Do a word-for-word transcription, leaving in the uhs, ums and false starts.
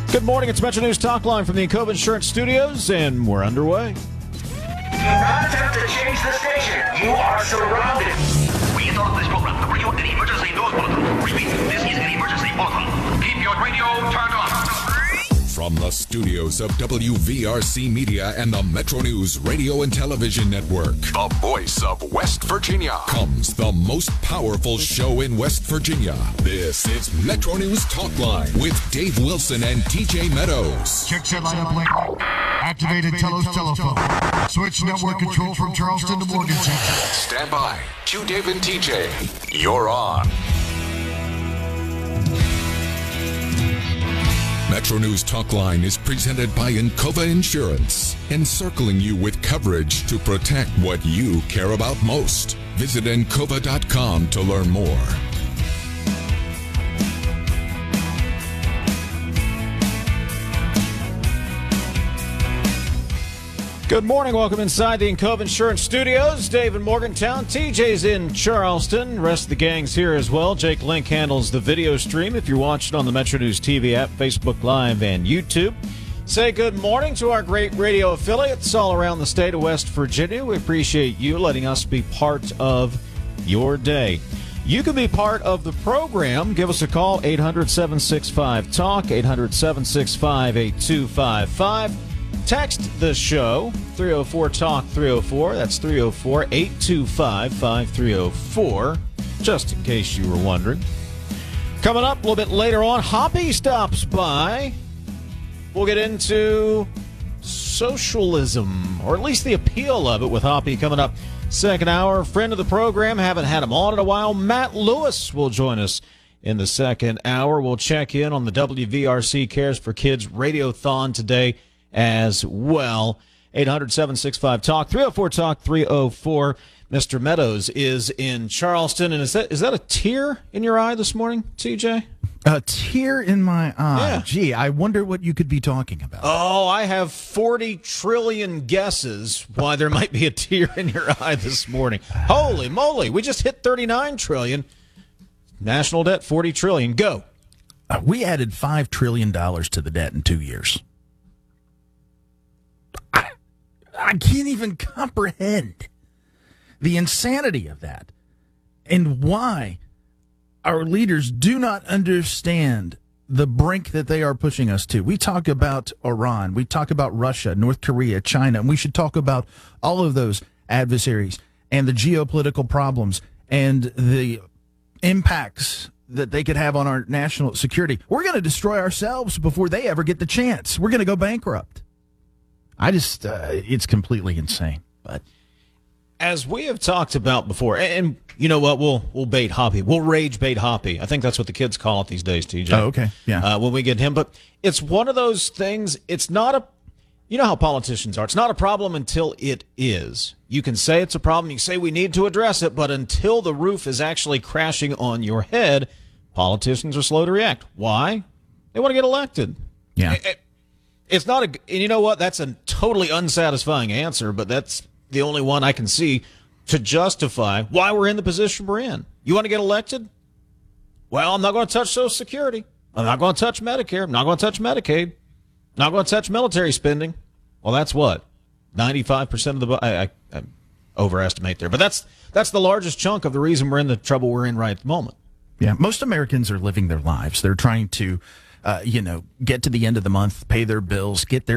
Good morning. It's Metro News Talk Line from the Encova Insurance Studios, and we're underway. Do not attempt to change the station. You are surrounded. We interrupt this program to bring you an emergency news bulletin. Repeat, this is an emergency bulletin. Keep your radio turned on. From the studios of W V R C Media and the Metro News Radio and Television Network, the voice of West Virginia, comes the most powerful show in West Virginia. This is Metro News Talk Line with Dave Wilson and T J Meadows. Check set lineup link. Activated Telos telephone. Switch network control from Charleston to Morgantown. Stand by. Q Dave and T J. You're on. Metro News Talk Line is presented by Encova Insurance, encircling you with coverage to protect what you care about most. Visit Encova dot com to learn more. Good morning. Welcome inside the Encova Insurance Studios. Dave in Morgantown. T J's in Charleston. The rest of the gang's here as well. Jake Link handles the video stream if you're watching on the Metro News T V app, Facebook Live, and YouTube. Say good morning to our great radio affiliates all around the state of West Virginia. We appreciate you letting us be part of your day. You can be part of the program. Give us a call, eight hundred, seven six five, TALK, eight hundred, seven six five, eight two five five. Text the show, three oh four talk three oh four. That's three oh four, eight two five, five three oh four, just in case you were wondering. Coming up a little bit later on, Hoppy stops by. We'll get into socialism, or at least the appeal of it, with Hoppy coming up second hour. Friend of the program, haven't had him on in a while, Matt Lewis will join us in the second hour. We'll check in on the W V R C Cares for Kids Radiothon today as well. eight hundred, seven six five, talk, three oh four talk three oh four. Mister Meadows is in Charleston, and is that is that a tear in your eye this morning, T J? A tear in my eye. Yeah. Gee, I wonder what you could be talking about. Oh, I have forty trillion guesses why there might be a tear in your eye this morning. Holy moly, we just hit thirty-nine trillion. National debt, forty trillion. Go. Uh, we added five trillion dollars to the debt in two years. I, I can't even comprehend the insanity of that, and why our leaders do not understand the brink that they are pushing us to. We talk about Iran, we talk about Russia, North Korea, China, and we should talk about all of those adversaries and the geopolitical problems and the impacts that they could have on our national security. We're going to destroy ourselves before they ever get the chance. We're going to go bankrupt. I just, uh, it's completely insane. But as we have talked about before, and, and you know what, we'll we'll bait Hoppy. We'll rage bait Hoppy. I think that's what the kids call it these days, T J. Oh, okay. Yeah. Uh, when we get him. But it's one of those things, it's not a, you know how politicians are. It's not a problem until it is. You can say it's a problem. You can say we need to address it, but until the roof is actually crashing on your head, politicians are slow to react. Why? They want to get elected. Yeah. It, it, It's not a, and you know what? That's a totally unsatisfying answer, but that's the only one I can see to justify why we're in the position we're in. You want to get elected? Well, I'm not going to touch Social Security. I'm not going to touch Medicare. I'm not going to touch Medicaid. I'm not going to touch military spending. Well, that's what? ninety-five percent of the, I, I, I overestimate there, but that's, that's the largest chunk of the reason we're in the trouble we're in right at the moment. Yeah. Most Americans are living their lives. They're trying to, uh, you know, get to the end of the month, pay their bills, get their